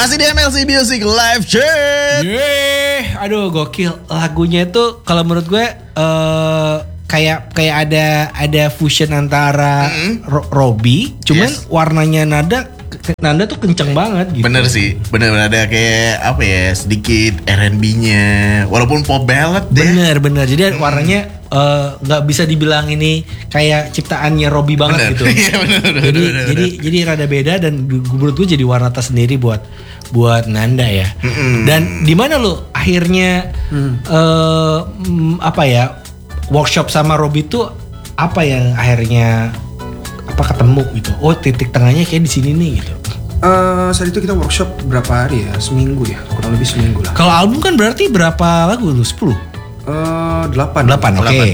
Masih di MLC Music Live Chat. Aduh gokil. Lagunya itu kalau menurut gue kayak ada fusion antara Robby, cuman warnanya nada tuh kenceng banget gitu. Bener sih, bener ada kayak apa ya, sedikit R&B-nya, walaupun pop ballad deh. Bener. Jadi warnanya nggak bisa dibilang ini kayak ciptaannya Robby banget gitu. Iya, bener. Jadi rada beda dan menurut gue jadi warna tersendiri buat Nanda ya. Dan di mana lo akhirnya workshop sama Robby tuh apa yang akhirnya ketemu gitu? Oh titik tengahnya kayak di sini nih gitu. Saat itu kita workshop berapa hari ya? Seminggu ya, kurang lebih seminggu lah. Kalau album kan berarti berapa lagu lu? 10? 8, oke.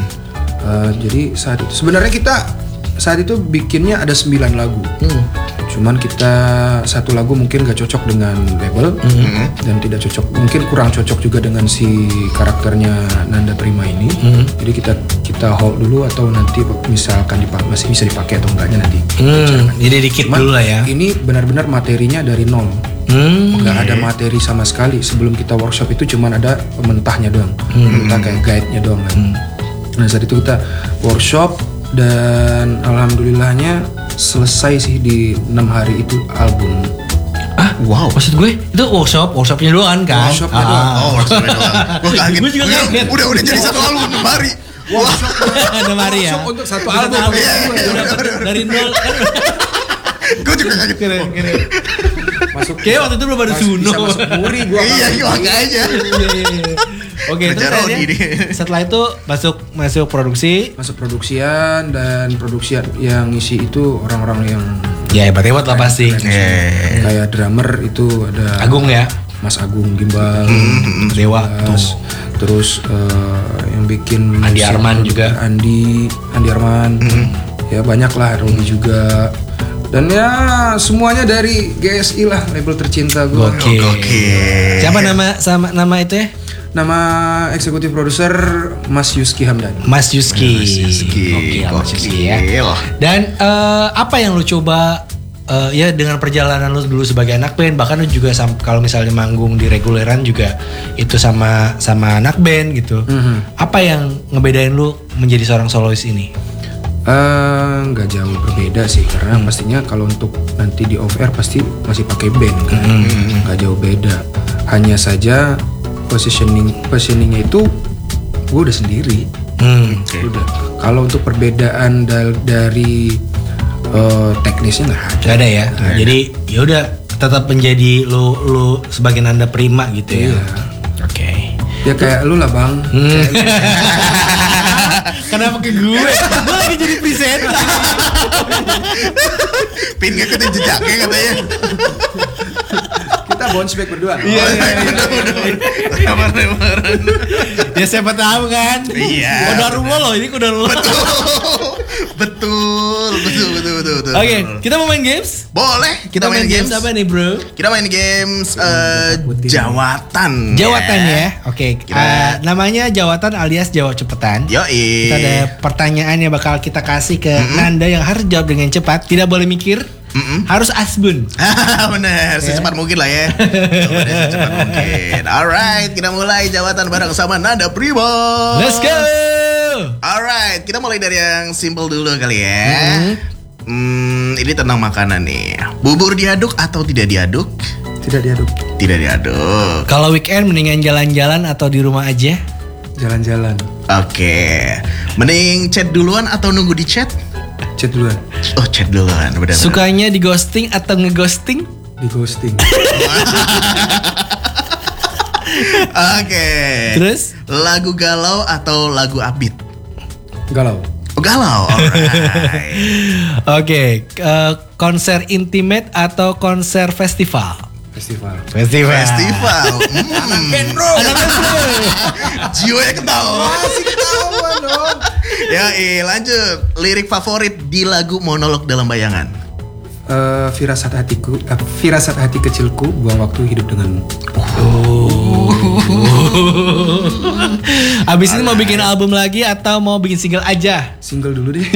Jadi saat itu sebenarnya kita saat itu bikinnya ada 9 lagu. Cuman kita satu lagu mungkin gak cocok dengan label dan tidak cocok, mungkin kurang cocok juga dengan si karakternya Nanda Prima ini. Jadi kita hold dulu atau nanti misalkan masih bisa dipakai atau enggaknya nanti. Jadi dikit dulu lah ya. Ini benar-benar materinya dari nol. Nggak ada materi sama sekali. Sebelum kita workshop itu cuman ada mentahnya doang, mentah kayak guide-nya doang kan. Nah saat itu kita workshop dan alhamdulillahnya selesai sih di 6 hari itu album. Wow. Maksud gue itu workshopnya doang kan? Workshopnya doang. Workshopnya doang. Gue kaget. Gue juga kaget. Udah jadi satu album 6 hari. Workshop 6 hari ya. Workshop untuk satu album. Dari nol kan. Gue juga kaget. Keren. Masuk Kayak waktu itu belum ada Suno. Bisa masuk muri gua. Iya, makanya. Oke, terus setelah itu masuk produksi. Masuk produksian dan produksian yang ngisi itu orang-orang yang Ya hebat lah pasti. kayak drummer itu ada Agung ya. Mas Agung Gimbal, Dewa tuh. Terus yang bikin Andi Arman juga. Andi Arman. Ya banyak lah, Robby juga. Dan ya semuanya dari GSI lah, label tercinta gue. Oke. Siapa nama itu ya? Nama eksekutif produser Mas Yuski Hamdan. Mas Yuski. Oke, Mas Yuski ya. Dan apa yang lu coba ya dengan perjalanan lu dulu sebagai anak band, bahkan lu juga kalau misalnya manggung di reguleran juga itu sama anak band gitu. Apa yang ngebedain lu menjadi seorang solois ini? Nggak jauh berbeda sih, karena pastinya kalau untuk nanti di off air pasti masih pakai band kan. Nggak jauh beda. Hanya saja positioningnya itu gue udah sendiri. Udah. Kalau untuk perbedaan dari teknisnya nggak ada ya. Jadi ya udah tetap menjadi lu sebagai Nanda Prima gitu ya. Oke. Ya kayak lu lah bang. Kenapa ke gue? Gue lagi jadi presenter. Pin ngikutin jejaknya katanya. Kita bounce back berdua. Iya. Ya siapa tahu kan. Iya. Kodarullah loh, ini kodarullah. Betul. Oke, kita mau main games? Boleh, kita main games. Apa nih, bro? Kita main games jawatan. Jawatan ya. Oke. Namanya jawatan alias jawab cepetan. Yoi. Kita ada pertanyaan yang bakal kita kasih ke Nanda yang harus jawab dengan cepat, tidak boleh mikir. Harus asbun. Bener, secepat mungkin lah ya. Secepat mungkin. Alright, kita mulai jawatan bareng sama Nanda Prima. Let's go. Alright, kita mulai dari yang simple dulu kali ya. Ini tentang makanan nih. Bubur diaduk atau tidak diaduk? Tidak diaduk. Tidak diaduk. Kalau weekend mendingan jalan-jalan atau di rumah aja? Jalan-jalan. Oke. Mending chat duluan atau nunggu di chat? Chat duluan. Oh, chat duluan, benar. Sukanya di ghosting atau ngeghosting? Di ghosting. Oke. Terus? Lagu galau atau lagu upbeat? Galau. Oh, galau. Alright. Oke, konser intimate atau konser festival? Festival. Anak band bro. Jiwanya ketawa. Masih ketawa dong. Ya, lanjut. Lirik favorit di lagu Monolog Dalam Bayangan. Firasat hati kecilku, buang waktu hidup denganmu. Abis ini mau bikin album lagi atau mau bikin single aja? Single dulu deh.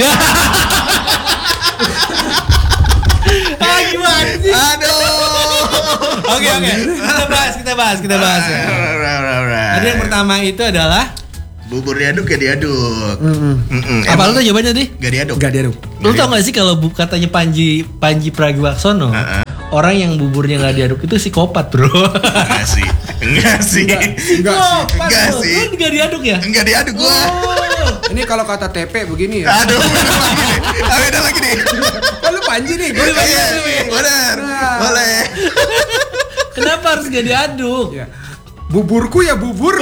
Gimana sih? Aduh. Oke. Kita bahas ya. Tadi yang pertama itu adalah bubur diaduk ya diaduk. apa lu tuh jawabannya tadi? Gak diaduk. Gak diaduk. Lu tau gak sih kalau katanya Panji Pragiwaksono, orang yang buburnya gak diaduk itu psikopat bro. Enggak sih. Enggak sih. Enggak sih. Lu gak diaduk ya? Enggak diaduk gua. Ini kalau kata TP begini ya. Aduh, beda lagi nih. Kan lu Panji nih, gue Benar. Boleh. Kenapa harus gak diaduk? Ya. Buburku ya bubur.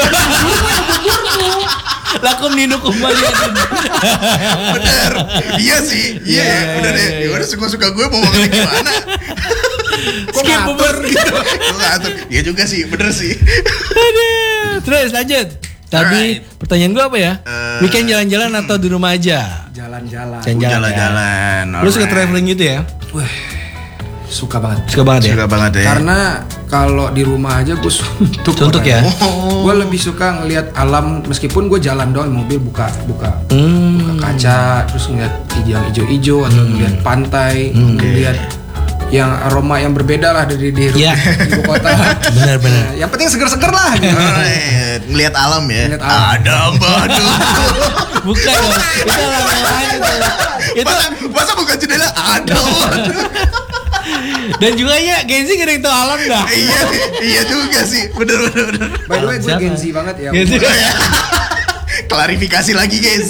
Lakum ninu kembali. Bener. Iya sih. Iya, bener deh. Ya udah suka-suka gue mau ngomongnya gimana. Skip bubur gitu. Gue ngatur. Iya juga sih, bener sih. Aduh. Terus lanjut. Tadi pertanyaan gue apa ya? Weekend jalan-jalan atau di rumah aja? Jalan-jalan. Jalan-jalan. Lu suka traveling gitu ya? Wah, suka banget. Suka banget ya? Suka banget ya. Karena kalau di rumah aja gue suntuk. Suntuk ya? Gue lebih suka ngelihat alam meskipun gue jalan doang mobil buka kaca terus ngeliat yang hijau-hijau atau ngeliat pantai, ngeliat yang aroma yang berbeda lah dari di ibu kota. Benar-benar. Yang penting seger-seger lah. Gitu. Alright. Ngeliat alam ya. Ngeliat alam. Ada badu. Bukan dong. Itu alam lain itu. Masa bukan jendela? Ada badu. Dan juga ya Gen Z gak ada yang tau alam dah. Iya juga sih. Bener. By the way gue Siapa? Gen Z banget ya. Gen Z. Klarifikasi lagi guys.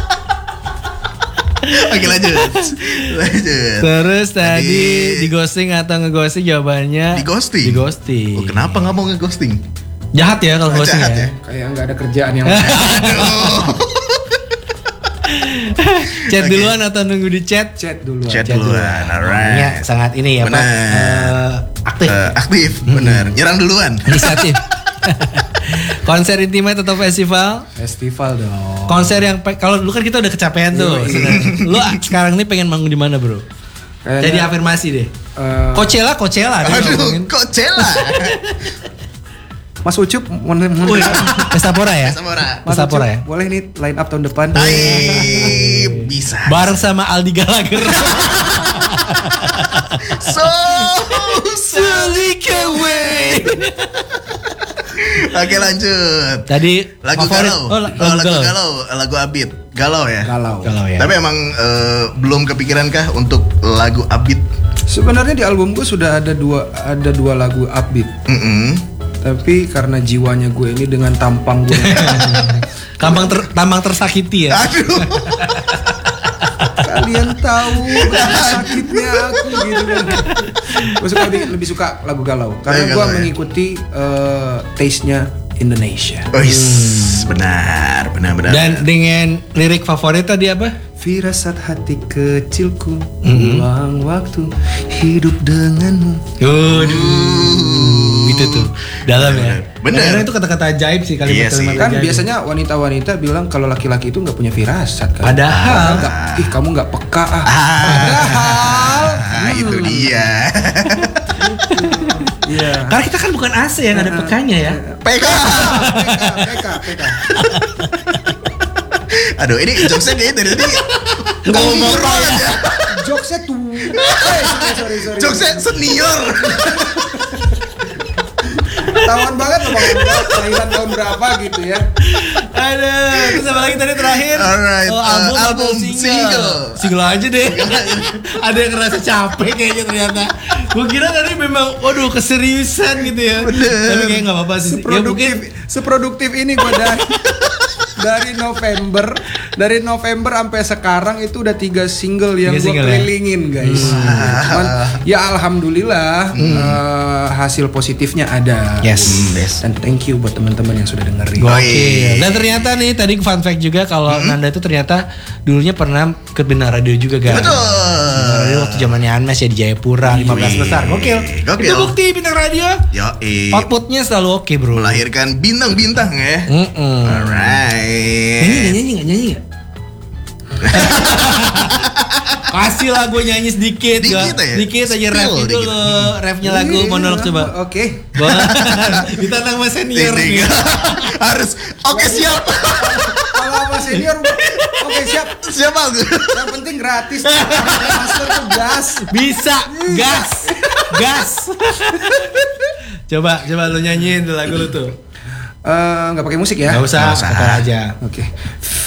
Oke lanjut. Terus tadi di ghosting atau ngeghosting jawabannya Di ghosting? Di ghosting. Oh, kenapa nggak mau nge-ghosting? Jahat ya kalau ghosting Jahat ya. Kayak nggak ada kerjaan yang Chat duluan atau nunggu di chat? chat duluan. Chat duluan. Orangnya Alright. sangat ini ya Pak. Bener. Aktif. Aktif, bener. Nyerang duluan. Inisiatif. Konser intimate atau festival? Festival dong. Konser yang kalau dulu kan kita udah kecapean tuh. Lu sekarang ini pengen manggung di mana, Bro? Kayaknya, Jadi afirmasi deh. eh, Coachella. Aduh, kok cela? Mas Ucup Wih, Pestapora ya? Samora. Mas Pestapora Ucup, ya? boleh nih line up tahun depan. Bisa. Bareng sama Aldi Gallagher. So Slick away. Oke lanjut. Tadi Lagu favorit. galau. Oh, lagu galau. Lagu Abid. Galau ya. Galau. Galau ya. Tapi emang belum kepikiran kah untuk lagu Abid? Sebenarnya di album gue sudah ada dua lagu upbeat. Tapi karena jiwanya gue ini dengan tampang gue Tampang tersakiti ya. Aduh. kalian tahu betapa sakitnya aku gitu kan. Gue suka lebih suka lagu galau karena gue Galau ya? mengikuti taste-nya Indonesia. Oh, benar. Dan dengan lirik favorit tadi apa? Firasat hati kecilku, ruang waktu hidup denganmu. Gitu tuh. Dalam ya. Bener. Karena itu kata-kata ajaib sih Iya sih. kalimat-kalimat Kan ajaib. biasanya wanita-wanita bilang kalau laki-laki itu nggak punya firasat kan. Padahal Kamu nggak peka ah. Padahal Itu dia. Iya. karena kita kan bukan AC yang ada pekanya ya. PK. PK. Aduh, ini jokesnya kayaknya dari tadi ngomong banget ya. Jokesnya tuh. Sorry. Jokesnya senior. Ketahuan banget loh Bang Andra, kelahiran tahun berapa gitu ya. Aduh, terus apa lagi tadi terakhir? Alright, album atau album single. Single aja deh. Ada yang ngerasa capek kayaknya ternyata. Gue kira tadi memang, waduh keseriusan gitu ya. Bener. Tapi kayaknya nggak apa-apa sih. Ya mungkin Seproduktif ini gue dari November sampai sekarang itu udah 3 single yang 3 gue single ya? kelilingin guys. Cuman ya alhamdulillah hasil positifnya ada. Yes. Dan thank you buat teman-teman yang sudah dengerin. Gokil. Dan ternyata nih tadi fun fact juga kalau Nanda itu ternyata dulunya pernah ikut Bintang Radio juga kan. Betul. Bintang Radio waktu zamannya Anmes ya di Jayapura 15 besar. Gokil. Gokil. Itu bukti Bintang Radio. Yoi. Outputnya selalu oke bro. Melahirkan bintang-bintang ya. Alright. Nyanyi nggak? Kasih lah gue nyanyi sedikit. Dikit gak? aja. Dikit aja Spill rap itu dikit. loh. Rapnya lagu monolog coba. Oke. Ditantang sama senior nih. Harus. Oke, siap. Kalau sama senior, oke siap. Siap aku. Yang penting gratis. Master tuh gas. Bisa. Gas. Coba lu nyanyiin tuh lagu lu tuh. Nggak pakai musik ya? Nggak usah, Nggak usah. kata aja. Oke.